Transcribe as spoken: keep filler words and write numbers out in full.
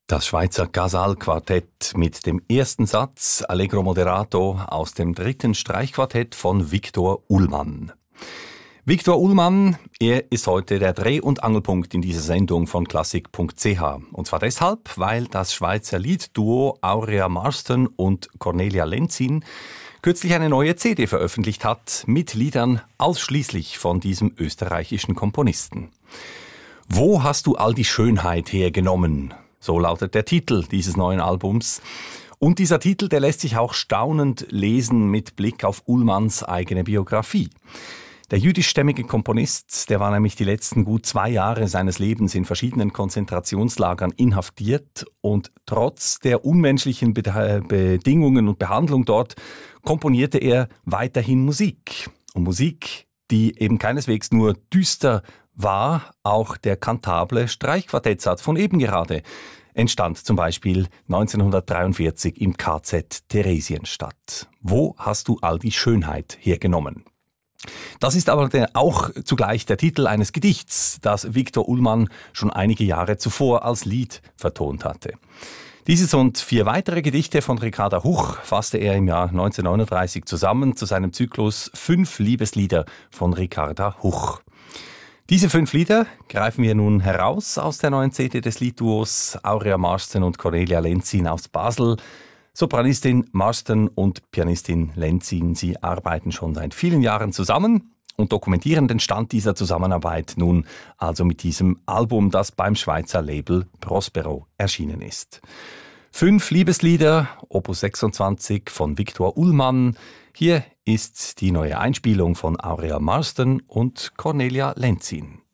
Das Schweizer Casal-Quartett mit dem ersten Satz Allegro Moderato aus dem dritten Streichquartett von Viktor Ullmann. Viktor Ullmann, er ist heute der Dreh- und Angelpunkt in dieser Sendung von Klassik punkt c h. Und zwar deshalb, weil das Schweizer Liedduo Aurea Marston und Cornelia Lenzin kürzlich eine neue C D veröffentlicht hat mit Liedern ausschließlich von diesem österreichischen Komponisten. Wo hast du all die Schönheit hergenommen? So lautet der Titel dieses neuen Albums. Und dieser Titel, der lässt sich auch staunend lesen mit Blick auf Ullmanns eigene Biografie. Der jüdischstämmige Komponist, der war nämlich die letzten gut zwei Jahre seines Lebens in verschiedenen Konzentrationslagern inhaftiert und trotz der unmenschlichen Be- Bedingungen und Behandlung dort komponierte er weiterhin Musik. Und Musik, die eben keineswegs nur düster war, auch der kantable Streichquartettsatz von eben gerade entstand zum Beispiel neunzehnhundertdreiundvierzig im K Z Theresienstadt. Wo hast du all die Schönheit hergenommen? Das ist aber der, auch zugleich der Titel eines Gedichts, das Viktor Ullmann schon einige Jahre zuvor als Lied vertont hatte. Dieses und vier weitere Gedichte von Ricarda Huch fasste er im Jahr neunzehnhundertneununddreißig zusammen zu seinem Zyklus Fünf Liebeslieder von Ricarda Huch. Diese fünf Lieder greifen wir nun heraus aus der neuen C D des Liedduos Aurea Marston und Cornelia Lenzin aus Basel. Sopranistin Marston und Pianistin Lenzin, sie arbeiten schon seit vielen Jahren zusammen und dokumentieren den Stand dieser Zusammenarbeit nun also mit diesem Album, das beim Schweizer Label Prospero erschienen ist. Fünf Liebeslieder, Opus sechsundzwanzig von Viktor Ullmann. Hier ist die neue Einspielung von Aurea Marston und Cornelia Lenzin.